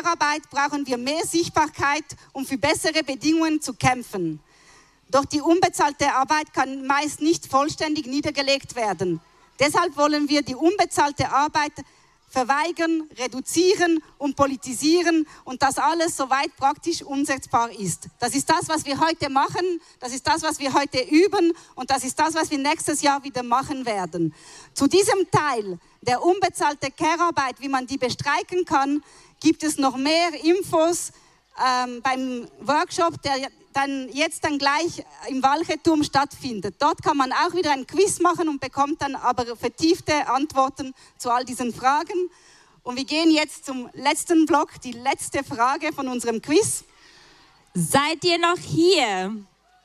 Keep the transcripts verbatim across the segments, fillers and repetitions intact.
Care-Arbeit brauchen wir mehr Sichtbarkeit, um für bessere Bedingungen zu kämpfen. Doch die unbezahlte Arbeit kann meist nicht vollständig niedergelegt werden. Deshalb wollen wir die unbezahlte Arbeit verweigern, reduzieren und politisieren und das alles soweit praktisch umsetzbar ist. Das ist das, was wir heute machen, das ist das, was wir heute üben und das ist das, was wir nächstes Jahr wieder machen werden. Zu diesem Teil der unbezahlten Care-Arbeit, wie man die bestreiken kann, gibt es noch mehr Infos ähm, beim Workshop, der dann jetzt dann gleich im Walcheturm stattfindet. Dort kann man auch wieder ein Quiz machen und bekommt dann aber vertiefte Antworten zu all diesen Fragen. Und wir gehen jetzt zum letzten Block, die letzte Frage von unserem Quiz. Seid ihr noch hier?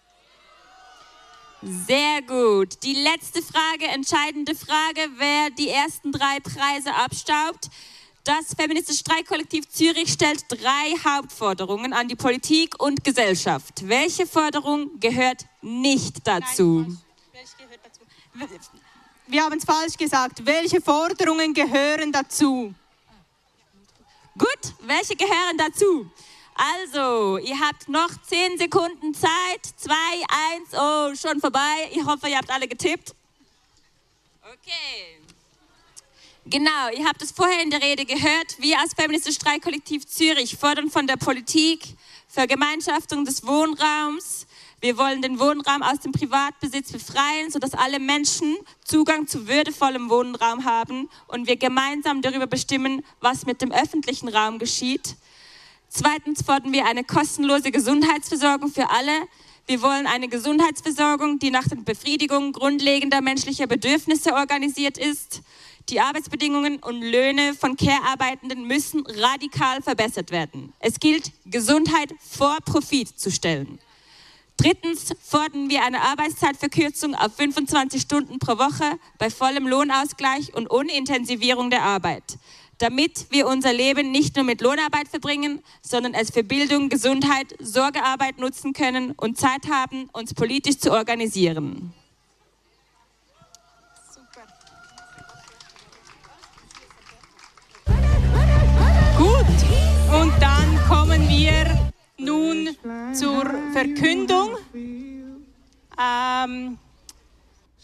Sehr gut. Die letzte Frage, entscheidende Frage, wer die ersten drei Preise abstaubt. Das Feministische Streikkollektiv Zürich stellt drei Hauptforderungen an die Politik und Gesellschaft. Welche Forderung gehört nicht dazu? Nein, welche gehört dazu? Wir haben es falsch gesagt. Welche Forderungen gehören dazu? Gut, welche gehören dazu? Also, ihr habt noch zehn Sekunden Zeit. Zwei, eins, oh, schon vorbei. Ich hoffe, ihr habt alle getippt. Okay. Genau, ihr habt es vorher in der Rede gehört. Wir als Feministisches Streikkollektiv Zürich fordern von der Politik Vergemeinschaftung des Wohnraums. Wir wollen den Wohnraum aus dem Privatbesitz befreien, sodass alle Menschen Zugang zu würdevollem Wohnraum haben und wir gemeinsam darüber bestimmen, was mit dem öffentlichen Raum geschieht. Zweitens fordern wir eine kostenlose Gesundheitsversorgung für alle. Wir wollen eine Gesundheitsversorgung, die nach der Befriedigung grundlegender menschlicher Bedürfnisse organisiert ist. Die Arbeitsbedingungen und Löhne von Care-Arbeitenden müssen radikal verbessert werden. Es gilt, Gesundheit vor Profit zu stellen. Drittens fordern wir eine Arbeitszeitverkürzung auf fünfundzwanzig Stunden pro Woche bei vollem Lohnausgleich und ohne Intensivierung der Arbeit, damit wir unser Leben nicht nur mit Lohnarbeit verbringen, sondern es für Bildung, Gesundheit, Sorgearbeit nutzen können und Zeit haben, uns politisch zu organisieren. Und dann kommen wir nun zur Verkündung. Ähm,